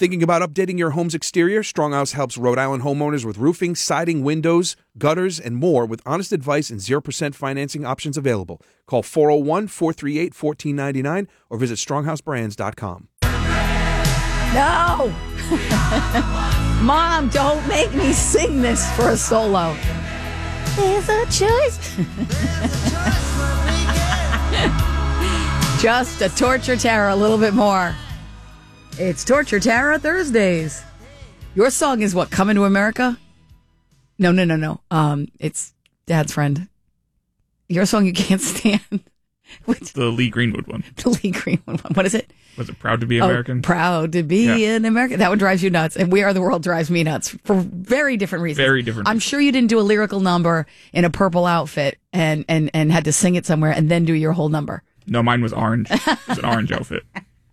Thinking about updating your home's exterior? Stronghouse helps Rhode Island homeowners with roofing, siding, windows, gutters, and more with honest advice and 0% financing options available. Call 401-438-1499 or visit stronghousebrands.com. No! Mom, don't make me sing this for a solo. There's a choice. Just a Torture Terror a little bit more. It's Torture Terror Thursdays. Your song is what, Coming to America? No. It's Dad's Friend. Your song you can't stand. The Lee Greenwood one. The Lee Greenwood one. What is it? Was it Proud to be American? Proud to be an American. That one drives you nuts. And We Are the World drives me nuts for very different reasons. Very different. I'm sure you didn't do a lyrical number in a purple outfit and had to sing it somewhere and then do your whole number. No, mine was orange. It was an orange outfit.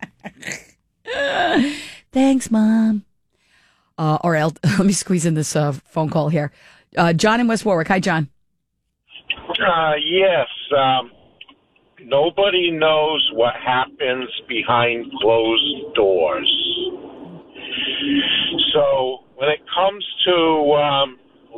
Thanks, Mom. All right, let me squeeze in this phone call here. John in West Warwick. Hi, John. Yes. Nobody knows what happens behind closed doors. So when it comes to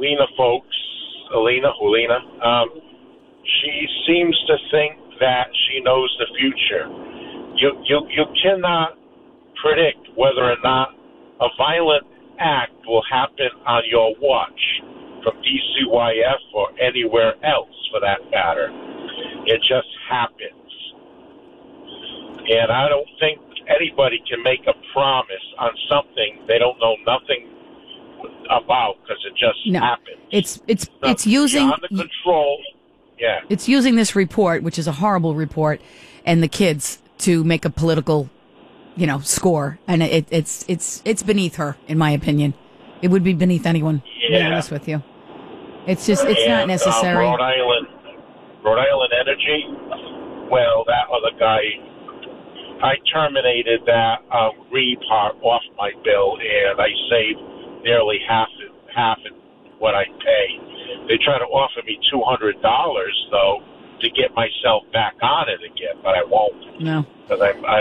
Helena, she seems to think that she knows the future. You cannot predict whether or not a violent act will happen on your watch from DCYF or anywhere else for that matter. It just happens. And I don't think anybody can make a promise on something they don't know nothing about because it just happens. It's using beyond the control. Yeah. It's using this report, which is a horrible report, and the kids to make a political, score, and it's beneath her, in my opinion. It would be beneath anyone. To be honest with you, it's not necessary. Rhode Island Energy. Well, that other guy, I terminated that green part off my bill, and I saved nearly half of what I pay. They try to offer me $200 though to get myself back on it again, but I won't. No, because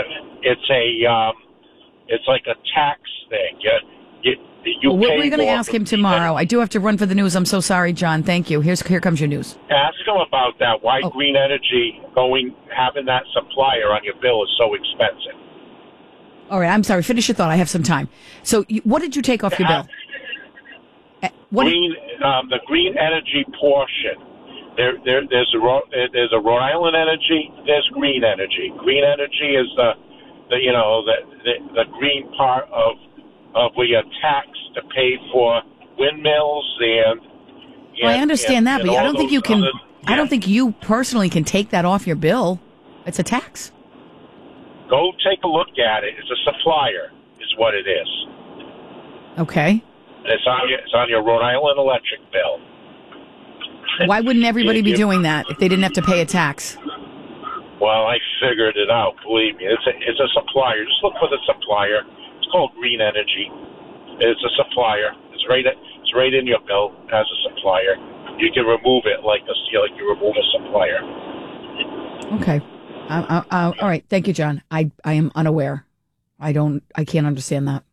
it's like a tax thing. We're going to ask him tomorrow. I do have to run for the news. I'm so sorry, John. Thank you. Here comes your news. Ask him about that. Why Green Energy having that supplier on your bill is so expensive. All right. I'm sorry. Finish your thought. I have some time. So, what did you take off your bill? The Green Energy portion. There's a Rhode Island Energy. There's Green Energy. Green Energy is the green part of where you're taxed to pay for windmills and I understand that, but I don't think you can. I don't think you personally can take that off your bill. It's a tax. Go take a look at it. It's a supplier, is what it is. Okay. It's on your Rhode Island electric bill. Why wouldn't everybody be doing that if they didn't have to pay a tax? Well, I figured it out. Believe me, it's a supplier. Just look for the supplier. It's called Green Energy. It's a supplier. It's right in your bill as a supplier. You can remove it like you remove a supplier. Okay. All right. Thank you, John. I am unaware. I can't understand that.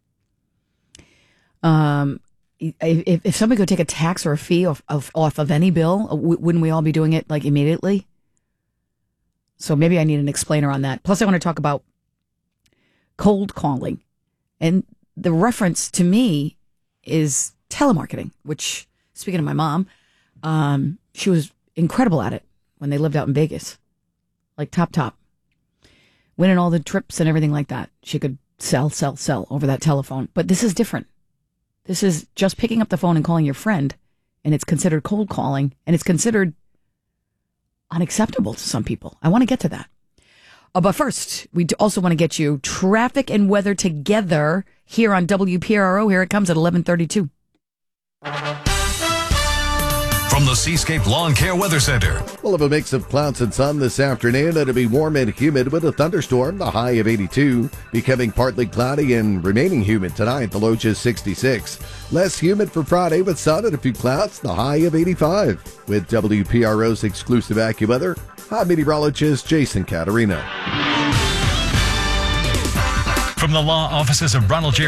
If somebody could take a tax or a fee off of any bill, wouldn't we all be doing it like immediately? So maybe I need an explainer on that. Plus, I want to talk about cold calling. And the reference to me is telemarketing, which, speaking of my mom, she was incredible at it when they lived out in Vegas. Like top. Winning all the trips and everything like that. She could sell over that telephone. But this is different. This is just picking up the phone and calling your friend, and it's considered cold calling, and it's considered unacceptable to some people. I want to get to that. But first, we also want to get you traffic and weather together here on WPRO. Here it comes at 11:32. From the Seascape Lawn Care Weather Center. We'll have a mix of clouds and sun this afternoon. It'll be warm and humid with a thunderstorm, the high of 82. Becoming partly cloudy and remaining humid tonight, the low just 66. Less humid for Friday with sun and a few clouds, the high of 85. With WPRO's exclusive AccuWeather, I'm meteorologist Jason Caterina. From the law offices of Ronald J.